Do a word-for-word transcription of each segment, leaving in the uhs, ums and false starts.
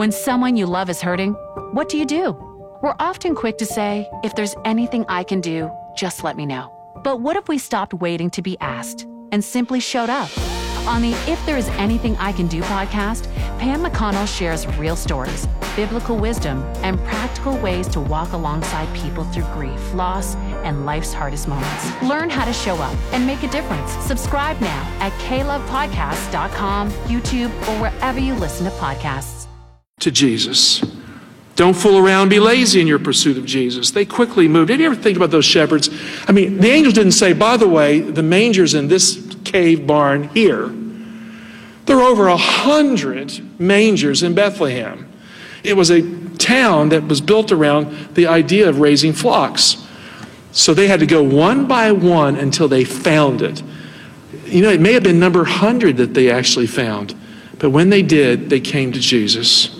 When someone you love is hurting, what do you do? We're often quick to say, if there's anything I can do, just let me know. But what if we stopped waiting to be asked and simply showed up? On the If There Is Anything I Can Do podcast, Pam McConnell shares real stories, biblical wisdom, and practical ways to walk alongside people through grief, loss, and life's hardest moments. Learn how to show up and make a difference. Subscribe now at k love podcast dot com, YouTube, or wherever you listen to podcasts. To Jesus. Don't fool around, be lazy in your pursuit of Jesus. They quickly moved. Did you ever think about those shepherds? I mean, the angels didn't say, by the way, the manger's in this cave barn here. There were over a hundred mangers in Bethlehem. It was a town that was built around the idea of raising flocks. So they had to go one by one until they found it. You know, it may have been number one hundred that they actually found. But when they did, they came to Jesus.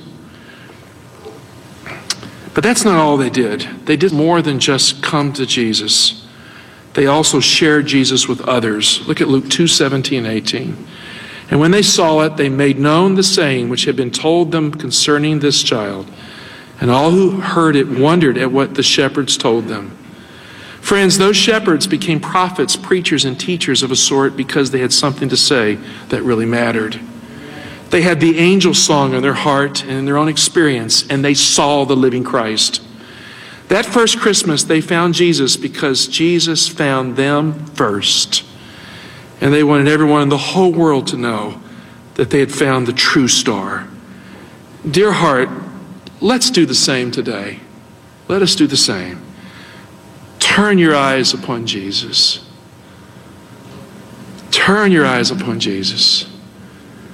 But that's not all they did. They did more than just come to Jesus. They also shared Jesus with others. Look at Luke two, seventeen, eighteen. And when they saw it, they made known the saying which had been told them concerning this child. And all who heard it wondered at what the shepherds told them. Friends, those shepherds became prophets, preachers, and teachers of a sort because they had something to say that really mattered. They had the angel song in their heart and in their own experience, and they saw the living Christ. That first Christmas, they found Jesus because Jesus found them first. And they wanted everyone in the whole world to know that they had found the true star. Dear heart, let's do the same today. Let us do the same. Turn your eyes upon Jesus. Turn your eyes upon Jesus.